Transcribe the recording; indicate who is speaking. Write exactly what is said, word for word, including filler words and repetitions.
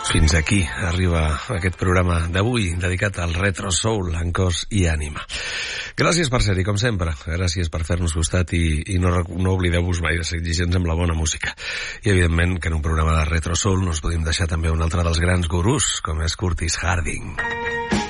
Speaker 1: Fins aquí arriba aquest programa d'avui dedicat al retro soul en cos i ànima. Gràcies per ser-hi, com sempre. Gràcies per fer-nos costat i, i no, no oblideu-vos mai de ser exigents amb la bona música. I evidentment que en un programa de retro soul no us podem deixar també un altre dels grans gurús, com és Curtis Harding.